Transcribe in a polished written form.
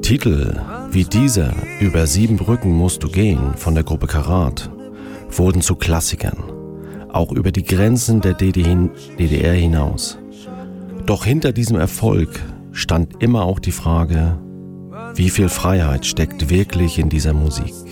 Titel wie dieser Über 7 Brücken musst du gehen von der Gruppe Karat wurden zu Klassikern, auch über die Grenzen der DDR hinaus. Doch hinter diesem Erfolg stand immer auch die Frage, wie viel Freiheit steckt wirklich in dieser Musik?